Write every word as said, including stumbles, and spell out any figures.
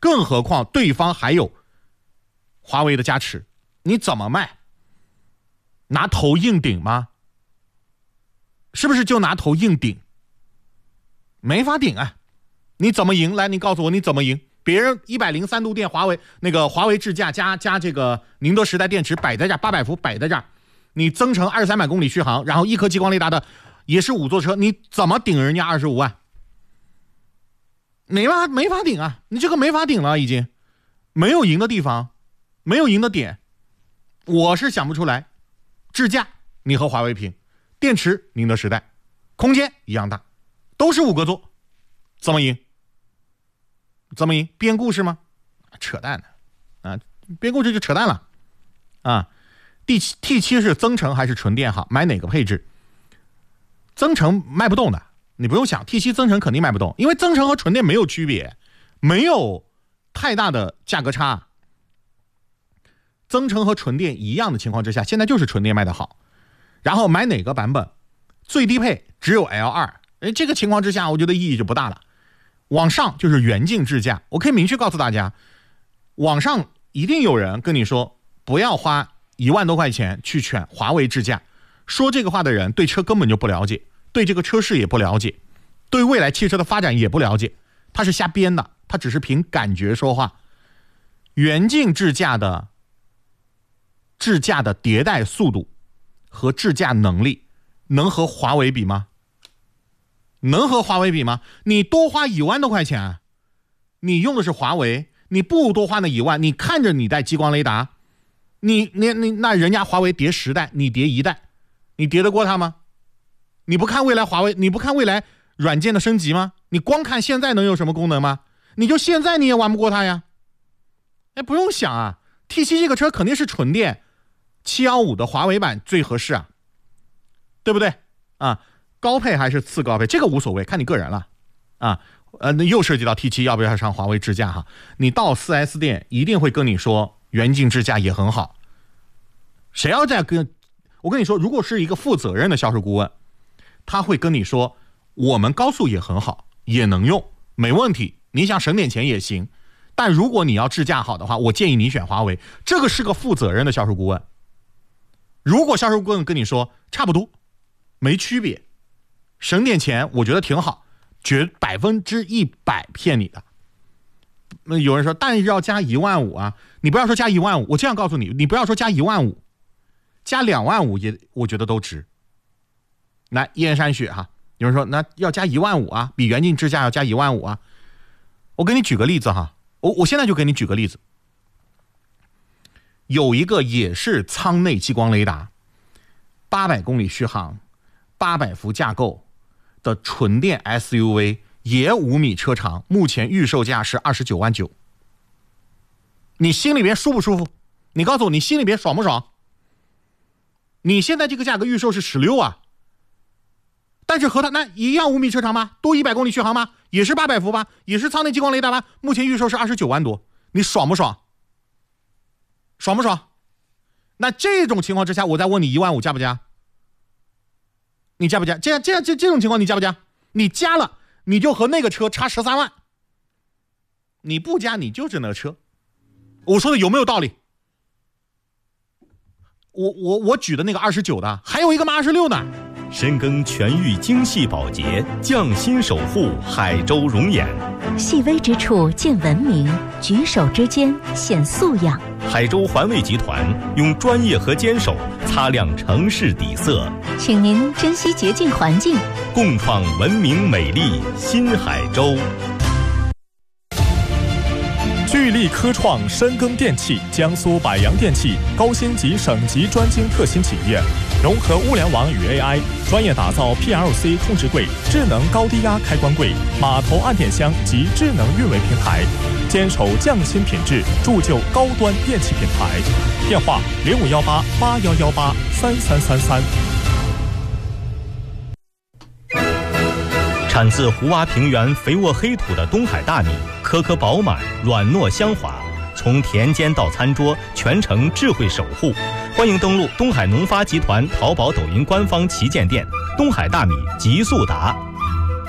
更何况对方还有华为的加持，你怎么卖？拿头硬顶吗？是不是就拿头硬顶？没法顶啊！你怎么赢？来，你告诉我你怎么赢？别人一百零三度电，华为那个华为智驾加加这个宁德时代电池摆在这儿，八百伏摆在这儿，你增程二三百公里续航，然后一颗激光雷达的也是五座车，你怎么顶人家二十五万？没法没法顶啊！你这个没法顶了，已经没有赢的地方，没有赢的点，我是想不出来。智驾你和华为拼，电池宁德时代，空间一样大，都是五个座，怎么赢？怎么赢？编故事吗？扯淡的啊！编故事就扯淡了啊 ！T 七是增程还是纯电好？买哪个配置？增程卖不动的，你不用想 ，T 七 增程肯定卖不动，因为增程和纯电没有区别，没有太大的价格差。增程和纯电一样的情况之下，现在就是纯电卖得好。然后买哪个版本？最低配只有 L 二， 哎，这个情况之下，我觉得意义就不大了。往上就是远近智驾，我可以明确告诉大家，网上一定有人跟你说不要花一万多块钱去选华为智驾，说这个话的人对车根本就不了解，对这个车市也不了解，对未来汽车的发展也不了解，他是瞎编的，他只是凭感觉说话。远近智驾的智驾的迭代速度和智驾能力能和华为比吗？能和华为比吗？你多花一万多块钱，你用的是华为，你不多花那一万，你看着你带激光雷达，你你你那人家华为叠十代，你叠一代，你叠得过他吗？你不看未来华为，你不看未来软件的升级吗？你光看现在能有什么功能吗？你就现在你也玩不过他呀。哎，不用想啊 ，T 七 这个车肯定是纯电七一五的华为版最合适啊，对不对啊？高配还是次高配，这个无所谓，看你个人了啊。呃，那又涉及到 T 七 要不要上华为智驾哈？你到 四 S 店一定会跟你说远近智驾也很好。谁要再跟我跟你说，如果是一个负责任的销售顾问，他会跟你说我们高速也很好，也能用，没问题，你想省点钱也行。但如果你要智驾好的话，我建议你选华为，这个是个负责任的销售顾问。如果销售顾问跟你说差不多，没区别，省点钱，我觉得挺好，绝百分之一百骗你的。那有人说，但是要加一万五啊！你不要说加一万五，我这样告诉你，你不要说加一万五，加两万五也我觉得都值。来，燕山雪哈，有人说那要加一万五啊，比远近智驾要加一万五啊。我给你举个例子哈，我我现在就给你举个例子，有一个也是舱内激光雷达，八百公里续航，八百伏架构的纯电 S U V， 也五米车长，目前预售价是二十九万九。你心里边舒不舒服？你告诉我，你心里边爽不爽？你现在这个价格预售是十六啊，但是和它那一样五米车长吗？多一百公里续航吗？也是八百伏吧？也是舱内激光雷达吧？目前预售是二十九万多，你爽不爽？爽不爽？那这种情况之下，我再问你一万五加不加？你加不加？这样这样这这种情况你加不加？你加了，你就和那个车差十三万。你不加，你就是那个车。我说的有没有道理？我我我举的那个二十九的，还有一个嘛二十六呢。 深耕全域精细保洁，匠心守护海州容颜。 细微之处见文明，举手之间显素养。 海州环卫集团用专业和坚守擦亮城市底色， 请您珍惜洁净环境， 共创文明美丽新海州。 聚力科创深耕电器，江苏百洋电器高新级省级专精特新企业，融合物联网与 A I， 专业打造 P L C 控制柜、智能高低压开关柜、码头按电箱及智能运维平台，坚守匠心品质，铸就高端电器品牌。电话零五幺八八幺幺八三三三三。 产自胡洼平原肥沃黑土的东海大米，颗颗饱满，软糯香滑，从田间到餐桌，全程智慧守护。欢迎登录东海农发集团淘宝、抖音官方旗舰店“东海大米极速达”。